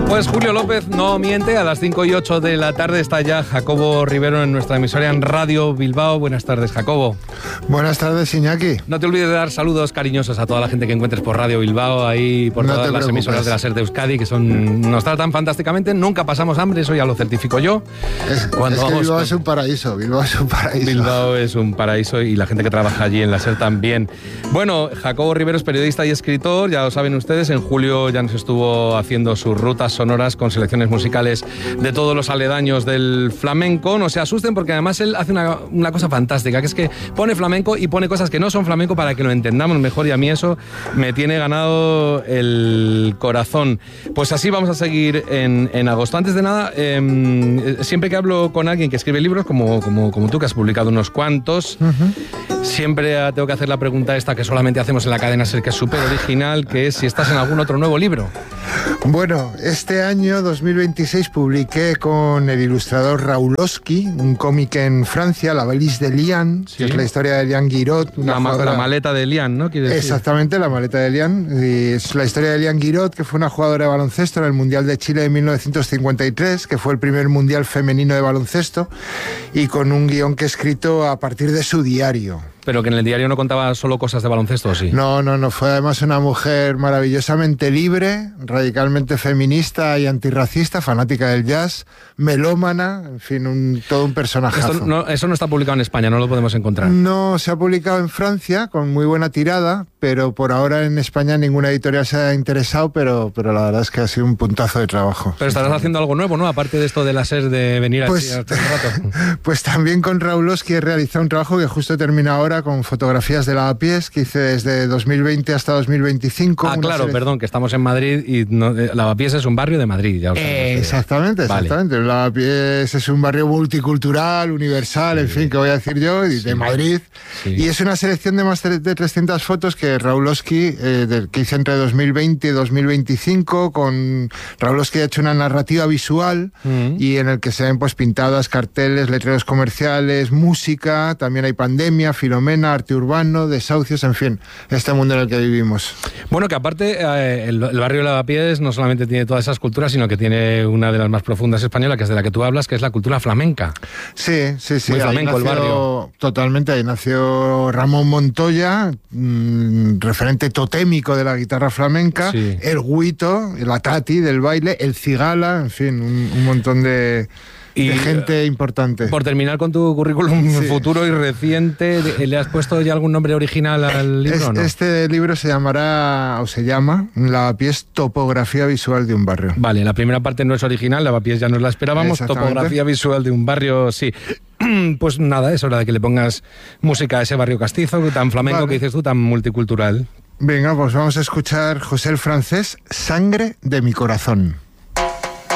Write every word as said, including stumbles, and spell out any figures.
Pues Julio López no miente, a las cinco y ocho de la tarde está ya Jacobo Rivero en nuestra emisora en Radio Bilbao. Buenas tardes, Jacobo. Buenas tardes, Iñaki. No te olvides de dar saludos cariñosos a toda la gente que encuentres por Radio Bilbao, ahí por no todas las emisoras de la SER de Euskadi, que son nos tratan fantásticamente. Nunca pasamos hambre, eso ya lo certifico yo. Es, Cuando es que vamos, Bilbao es un paraíso, Bilbao es un paraíso. Bilbao es un paraíso y la gente que trabaja allí en la SER también. Bueno, Jacobo Rivero es periodista y escritor, ya lo saben ustedes. En julio ya nos estuvo haciendo sus rutas sonoras con selecciones musicales de todos los aledaños del flamenco. No se asusten porque además él hace una, una cosa fantástica, que es que pone flamenco y pone cosas que no son flamenco para que lo entendamos mejor, y a mí eso me tiene ganado el corazón. Pues así vamos a seguir en, en agosto. Antes de nada, eh, siempre que hablo con alguien que escribe libros, como, como, como tú, que has publicado unos cuantos, uh-huh. siempre tengo que hacer la pregunta esta que solamente hacemos en la cadena SER, que es súper original, que es si estás en algún otro nuevo libro. Bueno, este año dos mil veintiséis publiqué con el ilustrador Raulowski un cómic en Francia, La valise de Lian, ¿sí? Que es la historia de Lian Guiraud. La, jugadora... la maleta de Lian, ¿no? ¿Quiere decir? Exactamente, la maleta de Lian. Y es la historia de Lian Guiraud, que fue una jugadora de baloncesto en el Mundial de Chile de mil novecientos cincuenta y tres, que fue el primer Mundial femenino de baloncesto, y con un guión que he escrito a partir de su diario. Pero que en el diario no contaba solo cosas de baloncesto, ¿o sí? No, no, no. Fue además una mujer maravillosamente libre, radicalmente feminista y antirracista, fanática del jazz, melómana, en fin, un, todo un personajazo. Esto no, eso no está publicado en España, no lo podemos encontrar. No, se ha publicado en Francia con muy buena tirada, pero por ahora en España ninguna editorial se ha interesado, pero, pero la verdad es que ha sido un puntazo de trabajo. Pero estarás haciendo algo nuevo, ¿no? Aparte de esto de la SER, de venir pues, aquí hace un rato. Pues también con Raulowski he realizado un trabajo que justo termina ahora, con fotografías de Lavapiés, que hice desde dos mil veinte hasta dos mil veinticinco. Ah, claro, serie... perdón, que estamos en Madrid y no, eh, Lavapiés es un barrio de Madrid. Ya os eh, exactamente, exactamente. Vale. Lavapiés es un barrio multicultural, universal, sí. En fin, ¿qué voy a decir yo? Y de sí. Madrid. Sí. Y es una selección de más de trescientas fotos que Raulowski, eh, del, que hice entre dos mil veinte y dos mil veinticinco, con Raulowski ha hecho una narrativa visual mm. y en el que se ven pues pintadas carteles, letreros comerciales, música, también hay pandemia, Filomena, arte urbano, desahucios, en fin, este mundo en el que vivimos. Bueno, que aparte eh, el, el barrio de Lavapiés no solamente tiene todas esas culturas, sino que tiene una de las más profundas españolas, que es de la que tú hablas, que es la cultura flamenca. Sí, sí, sí. Muy flamenco nació, el barrio. Totalmente, ahí nació Ramón Montoya, mmm, referente totémico de la guitarra flamenca, sí. El Guito, la Tati del baile, el Cigala, en fin, un, un montón de... Y de gente importante. Por terminar con tu currículum sí. futuro y reciente, ¿le has puesto ya algún nombre original al libro es, o no? Este libro se llamará, o se llama, Lavapiés, topografía visual de un barrio. Vale, la primera parte no es original, Lavapiés ya nos la esperábamos, topografía visual de un barrio, sí. Pues nada, es hora de que le pongas música a ese barrio castizo, tan flamenco, vale. Que dices tú, tan multicultural. Venga, pues vamos a escuchar José el Francés, Sangre de mi corazón.